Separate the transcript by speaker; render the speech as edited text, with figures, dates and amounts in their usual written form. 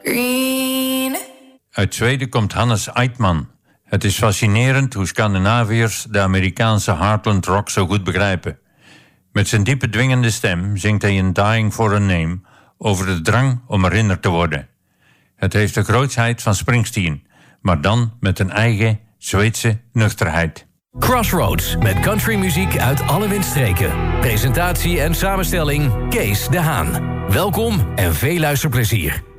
Speaker 1: green.
Speaker 2: Uit Zweden komt Hannes Eitman. Het is fascinerend hoe Scandinaviërs de Amerikaanse Heartland rock zo goed begrijpen. Met zijn diepe dwingende stem zingt hij in Dying for a Name over de drang om herinnerd te worden. Het heeft de grootsheid van Springsteen, maar dan met een eigen Zweedse nuchterheid.
Speaker 3: Crossroads met countrymuziek uit alle windstreken. Presentatie en samenstelling Kees de Haan. Welkom en veel luisterplezier.